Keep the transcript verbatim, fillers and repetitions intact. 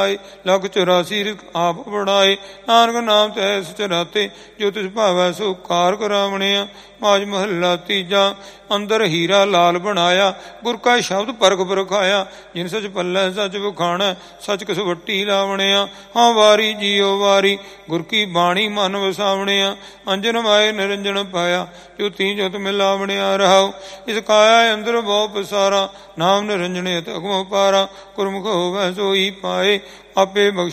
ਲੱਖ ਚੁਰਾਸੀ ਆਪ ਬਣਾਏ। ਨਾਨਕ ਨਾਮ ਤੈ ਸਚਰਾਤੇ ਜੋ ਤਿਸ ਭਾਵੈ ਸੋ ਕਾਰ ਕਰਾਵਣਿਆ। ਮਾਜ ਮਹੱਲਾ ਤੀਜਾ। ਅੰਦਰ ਹੀਰਾ ਲਾਲ ਬਣਾਇਆ ਗੁਰ ਕਾ ਸ਼ਬਦ ਪਰਖ ਪਰਖਾਇਆ। ਜਿਨ ਸਚ ਪੱਲੇ ਸਚ ਵਖਾਣਾ ਸਚ ਕਿਸ ਵੱਟੀ ਲਾਵਣਿਆ। ਹਾਂ ਵਾਰੀ ਜੀਓ ਵਾਰੀ ਗੁਰ ਕੀ ਬਾਣੀ ਮਨ ਵਸਾਵਣਿਆ। ਅੰਜਨ ਮਾਏ ਨਿਰੰਜਨ ਪਾਇਆ ਜੋਤੀ ਜੋਤ ਮਿਲਾਵਣਿਆ ਰਹਾਉ। ਇਸ ਕਾਇਆ ਅੰਦਰ ਬਹੁ ਪਸਾਰਾ ਨਾਮ ਨਿਰੰਜਨ ਅਤ ਅਗਮੋ ਪਾਰਾ। ਗੁਰਮੁਖ ਹੋਵੈ ਸੋਈ ਪਾਏ ਆਪੇ ਬਖਸ਼